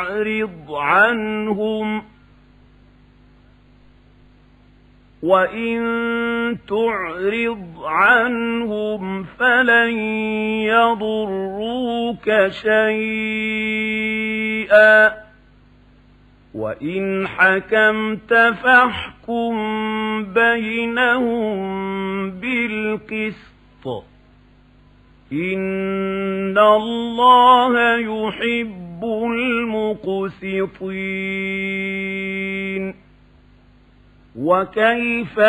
فأعرض عنهم وإن تعرض عنهم فلن يضروك شيئا وإن حكمت فاحكم بينهم بالقسط إن الله يحب المقسطين. وكيف